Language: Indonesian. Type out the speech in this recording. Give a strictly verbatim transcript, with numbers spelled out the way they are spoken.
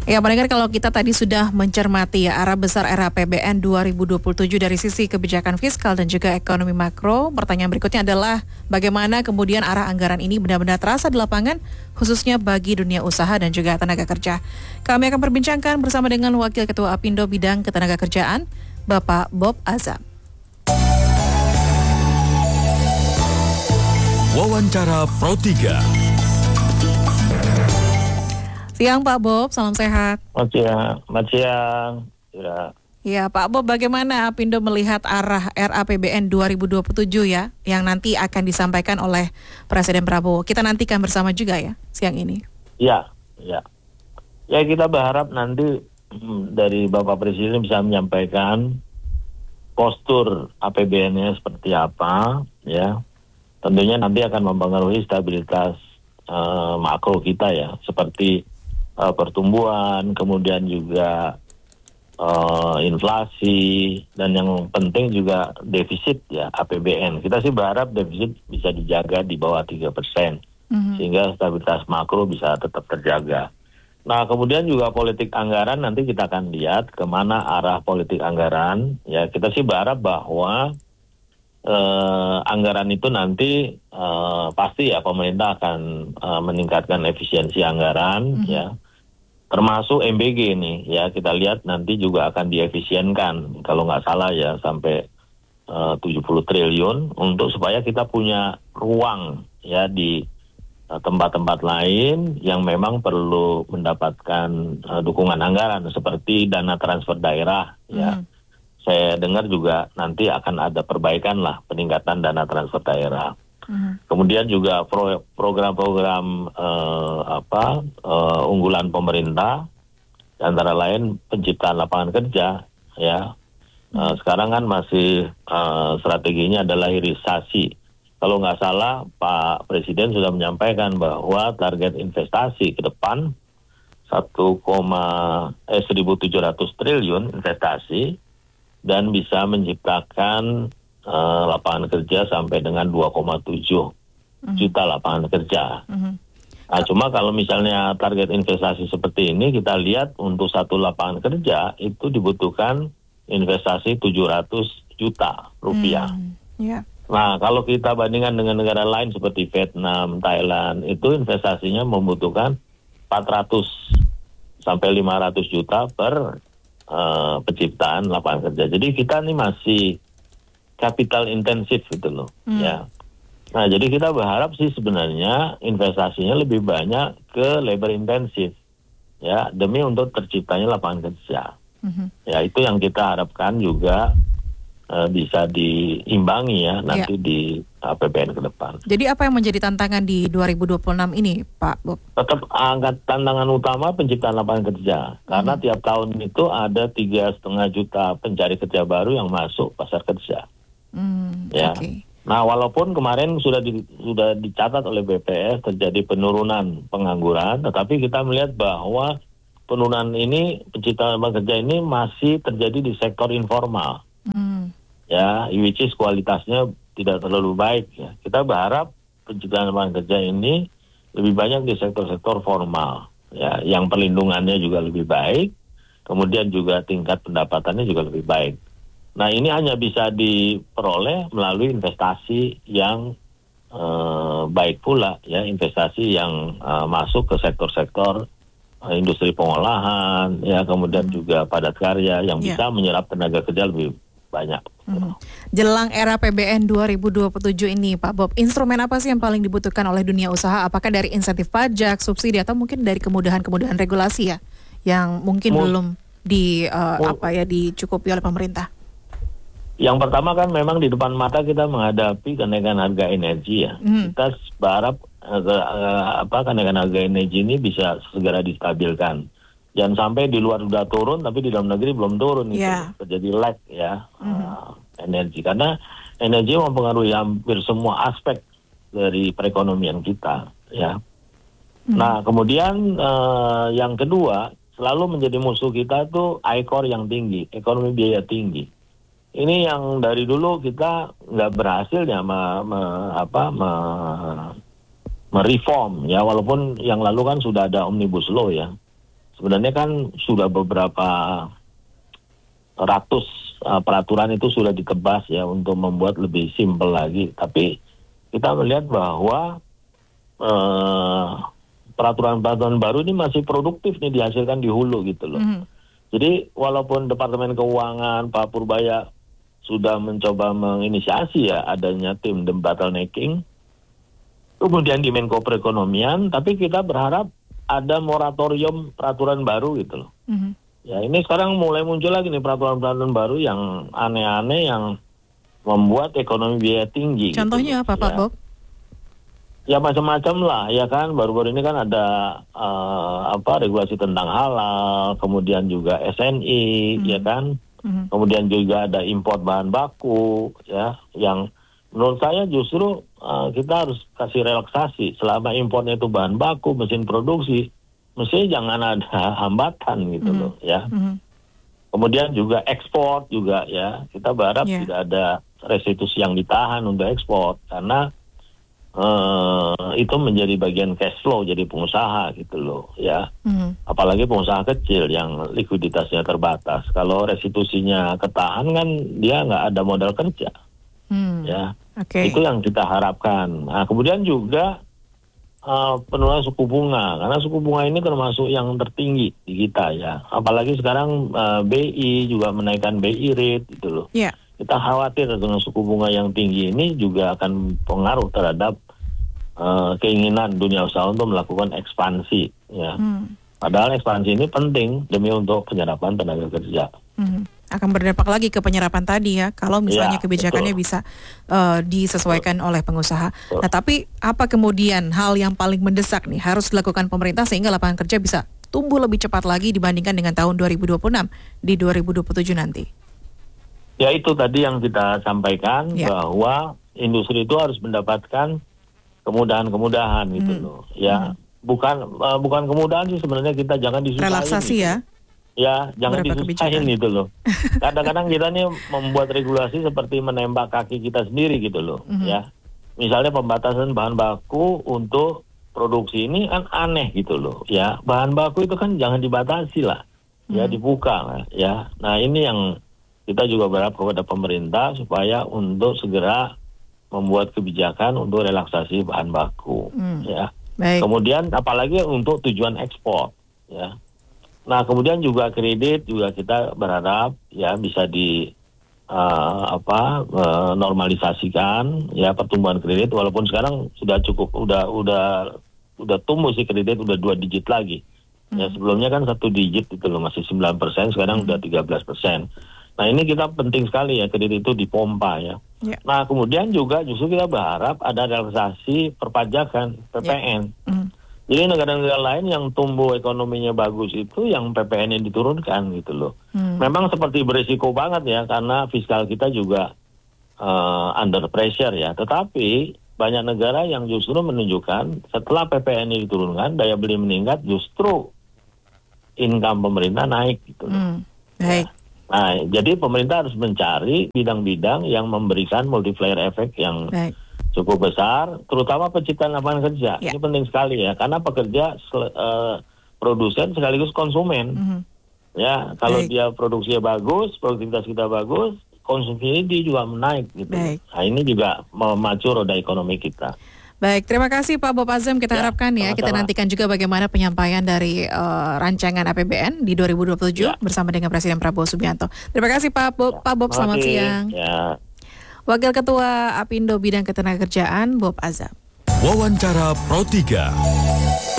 Ya, pendengar, kalau kita tadi sudah mencermati ya arah besar R A P B N dua ribu dua puluh tujuh dari sisi kebijakan fiskal dan juga ekonomi makro, pertanyaan berikutnya adalah bagaimana kemudian arah anggaran ini benar-benar terasa di lapangan, khususnya bagi dunia usaha dan juga tenaga kerja. Kami akan perbincangkan bersama dengan Wakil Ketua Apindo Bidang Ketenagakerjaan, Bapak Bob Azam. Wawancara Pro tiga. Siang Pak Bob, salam sehat. Selamat siang, selamat siang. Ya. Ya Pak Bob, bagaimana Apindo melihat arah R A P B N dua ribu dua puluh tujuh ya, yang nanti akan disampaikan oleh Presiden Prabowo. Kita nantikan bersama juga ya, siang ini. Ya, ya. Ya, kita berharap nanti hmm, dari Bapak Presiden bisa menyampaikan postur A P B N-nya seperti apa, ya. Tentunya nanti akan mempengaruhi stabilitas uh, makro kita ya, seperti uh, pertumbuhan, kemudian juga uh, inflasi, dan yang penting juga defisit ya A P B N. Kita sih berharap defisit bisa dijaga di bawah tiga persen, mm-hmm. sehingga stabilitas makro bisa tetap terjaga. Nah, kemudian juga politik anggaran nanti kita akan lihat kemana arah politik anggaran. Ya, kita sih berharap bahwa Uh, anggaran itu nanti uh, pasti ya pemerintah akan uh, meningkatkan efisiensi anggaran, mm-hmm. ya, termasuk M B G nih ya, kita lihat nanti juga akan diefisienkan kalau nggak salah ya sampai uh, tujuh puluh triliun untuk supaya kita punya ruang ya di uh, tempat-tempat lain yang memang perlu mendapatkan uh, dukungan anggaran seperti dana transfer daerah, mm-hmm. ya. Saya dengar juga nanti akan ada perbaikan lah, peningkatan dana transfer daerah. Hmm. Kemudian juga pro, program-program uh, apa uh, unggulan pemerintah, antara lain penciptaan lapangan kerja, ya. Hmm. Uh, sekarang kan masih uh, strateginya adalah hilirisasi. Kalau nggak salah, Pak Presiden sudah menyampaikan bahwa target investasi ke depan satu, eh, seribu tujuh ratus triliun investasi, dan bisa menciptakan uh, lapangan kerja sampai dengan dua koma tujuh mm-hmm. juta lapangan kerja. Mm-hmm. Nah, cuma kalau misalnya target investasi seperti ini, kita lihat untuk satu lapangan kerja itu dibutuhkan investasi tujuh ratus juta rupiah. Mm, yeah. Nah, kalau kita bandingkan dengan negara lain seperti Vietnam, Thailand, itu investasinya membutuhkan empat ratus sampai lima ratus juta per Uh, penciptaan lapangan kerja. Jadi kita ini masih capital intensif gitu loh, hmm. ya. Nah, jadi kita berharap sih sebenarnya investasinya lebih banyak ke labor intensif, ya, demi untuk terciptanya lapangan kerja. Hmm. Ya, itu yang kita harapkan juga uh, bisa diimbangi ya nanti ya. Di A P B N ke depan. Jadi apa yang menjadi tantangan di dua ribu dua puluh enam ini, Pak Bob? Tetap angkat tantangan utama penciptaan lapangan kerja. Karena hmm. tiap tahun itu ada tiga setengah juta pencari kerja baru yang masuk pasar kerja. Hmm, ya. Okay. Nah, walaupun kemarin sudah di, sudah dicatat oleh B P S terjadi penurunan pengangguran, tetapi kita melihat bahwa penurunan ini penciptaan lapangan kerja ini masih terjadi di sektor informal. Hmm. Ya, which is kualitasnya tidak terlalu baik ya. Kita berharap penciptaan lapangan kerja ini lebih banyak di sektor-sektor formal ya, yang perlindungannya juga lebih baik, kemudian juga tingkat pendapatannya juga lebih baik. Nah, ini hanya bisa diperoleh melalui investasi yang uh, baik pula ya, investasi yang uh, masuk ke sektor-sektor uh, industri pengolahan ya, kemudian hmm. juga padat karya yang yeah. bisa menyerap tenaga kerja lebih banyak. Hmm. Jelang era P B N dua ribu dua puluh tujuh ini, Pak Bob, instrumen apa sih yang paling dibutuhkan oleh dunia usaha? Apakah dari insentif pajak, subsidi, atau mungkin dari kemudahan-kemudahan regulasi ya, yang mungkin Mul- belum di uh, Mul- apa ya dicukupi oleh pemerintah? Yang pertama kan memang di depan mata kita menghadapi kenaikan harga energi ya. Hmm. Kita berharap uh, uh, apa kenaikan harga energi ini bisa segera distabilkan. Jangan sampai di luar sudah turun, tapi di dalam negeri belum turun, yeah. itu terjadi lag ya mm-hmm. uh, energi. Karena energi mempengaruhi hampir semua aspek dari perekonomian kita, ya. Mm-hmm. Nah, kemudian uh, yang kedua, selalu menjadi musuh kita tuh I C O R yang tinggi, ekonomi biaya tinggi. Ini yang dari dulu kita nggak berhasil ya me, me, apa, me, mereform ya, walaupun yang lalu kan sudah ada omnibus law ya. sebenarnya kan sudah beberapa ratus uh, peraturan itu sudah ditebas ya untuk membuat lebih simpel lagi. Tapi kita melihat bahwa uh, peraturan-peraturan baru ini masih produktif nih dihasilkan di hulu gitu loh. Mm-hmm. Jadi walaupun Departemen Keuangan Pak Purbaya sudah mencoba menginisiasi ya adanya tim debottlenecking, kemudian di Menko Perekonomian, tapi kita berharap ada moratorium peraturan baru gitu loh. Mm-hmm. Ya ini sekarang mulai muncul lagi nih peraturan-peraturan baru yang aneh-aneh yang membuat ekonomi biaya tinggi. Contohnya gitu. apa Pak ya. Bob? Ya macam-macam lah ya kan, baru-baru ini kan ada uh, apa regulasi tentang halal, kemudian juga S N I hmm. ya kan, hmm. kemudian juga ada impor bahan baku ya, yang menurut saya justru uh, kita harus kasih relaksasi selama impornya itu bahan baku, mesin produksi. Mestinya jangan ada hambatan gitu mm-hmm. loh ya. Mm-hmm. Kemudian juga ekspor juga ya. Kita berharap yeah. tidak ada restitusi yang ditahan untuk ekspor karena uh, itu menjadi bagian cash flow jadi pengusaha gitu loh ya. Mm-hmm. Apalagi pengusaha kecil yang likuiditasnya terbatas. Kalau restitusinya ketahan kan dia nggak ada modal kerja. Mm. Ya. Okay. Itu yang kita harapkan. Nah, kemudian juga Uh, penurunan suku bunga, karena suku bunga ini termasuk yang tertinggi di kita ya. Apalagi sekarang uh, B I juga menaikkan B I rate gitu loh. Yeah. Kita khawatir dengan suku bunga yang tinggi ini juga akan pengaruh terhadap uh, keinginan dunia usaha untuk melakukan ekspansi ya. Hmm. Padahal ekspansi ini penting demi untuk penyerapan tenaga kerja. Hmm. Akan berdampak lagi ke penyerapan tadi ya, kalau misalnya ya, kebijakannya betul. bisa uh, disesuaikan betul. oleh pengusaha. Betul. Nah, tapi apa kemudian hal yang paling mendesak nih harus dilakukan pemerintah sehingga lapangan kerja bisa tumbuh lebih cepat lagi dibandingkan dengan tahun dua ribu dua puluh enam di dua ribu dua puluh tujuh nanti? Ya itu tadi yang kita sampaikan ya. bahwa industri itu harus mendapatkan kemudahan-kemudahan gitu hmm. loh. Ya, hmm. bukan uh, bukan kemudahan sih sebenarnya, kita jangan disusahin. Relaksasi gitu. ya. Ya, jangan disusahin gitu loh. Kadang-kadang kita nih membuat regulasi seperti menembak kaki kita sendiri gitu loh. Mm-hmm. Ya, misalnya pembatasan bahan baku untuk produksi ini kan aneh gitu loh. Ya, bahan baku itu kan jangan dibatasi lah. Ya, mm-hmm. dibuka lah. Ya, nah ini yang kita juga berharap kepada pemerintah supaya untuk segera membuat kebijakan untuk relaksasi bahan baku. Mm. Ya, baik. Kemudian apalagi untuk tujuan ekspor. Ya. Nah, kemudian juga kredit juga kita berharap ya bisa di uh, apa uh, normalisasikan ya pertumbuhan kredit, walaupun sekarang sudah cukup udah udah udah tumbuh sih kredit, udah dua digit lagi. Hmm. Ya sebelumnya kan satu digit itu loh, masih sembilan persen, sekarang hmm. udah tiga belas persen. Nah, ini kita penting sekali ya kredit itu dipompa ya. Yeah. Nah, kemudian juga justru kita berharap ada relaksasi perpajakan P P N. Yeah. Hmm. Jadi negara-negara lain yang tumbuh ekonominya bagus itu yang P P N-nya diturunkan gitu loh. Hmm. Memang seperti berisiko banget ya, karena fiskal kita juga uh, under pressure ya. Tetapi banyak negara yang justru menunjukkan setelah P P N-nya diturunkan, daya beli meningkat, justru income pemerintah naik gitu loh. Hmm. Baik. Nah, jadi pemerintah harus mencari bidang-bidang yang memberikan multiplier effect yang Baik. cukup besar, terutama penciptaan lapangan kerja. Ya. Ini penting sekali ya, karena pekerja uh, produsen sekaligus konsumen. Mm-hmm. Ya, kalau Baik. dia produksinya bagus, produktivitas kita bagus, konsumsi dia juga menaik gitu. Baik. Nah, ini juga memacu roda ekonomi kita. Baik, terima kasih Pak Bob Azam. Kita ya, harapkan ya, sama-sama. Kita nantikan juga bagaimana penyampaian dari uh, rancangan A P B N di dua ribu dua puluh tujuh ya. bersama dengan Presiden Prabowo Subianto. Terima kasih Pak Bob. Ya. Pak Bob, selamat Oke. siang. Ya. Wakil Ketua Apindo Bidang Ketenagakerjaan Bob Azam. Wawancara Pro tiga.